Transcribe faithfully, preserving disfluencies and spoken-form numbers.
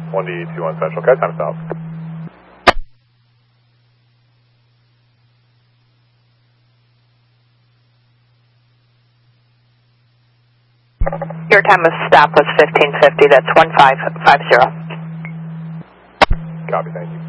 one D two one Central. Okay, time stop. Your time of stop was fifteen fifty. That's one five five zero. Copy, thank you.